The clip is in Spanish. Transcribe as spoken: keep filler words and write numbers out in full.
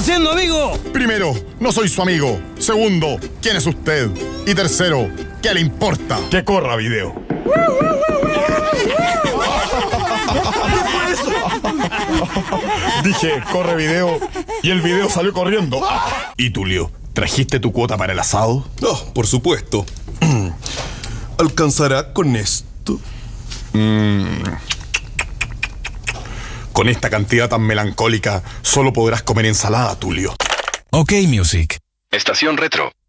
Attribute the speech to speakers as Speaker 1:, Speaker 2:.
Speaker 1: haciendo, amigo?
Speaker 2: Primero, no soy su amigo. Segundo, ¿quién es usted? Y tercero, ¿qué le importa?
Speaker 3: Que corra video. Dije, corre video, y el video salió corriendo. ¿Y Tulio, trajiste tu cuota para el asado?
Speaker 4: Oh, por supuesto. ¿Alcanzará con esto?
Speaker 3: Mm. Con esta cantidad tan melancólica, solo podrás comer ensalada, Tulio.
Speaker 1: Ok, Music.
Speaker 5: Estación Retro.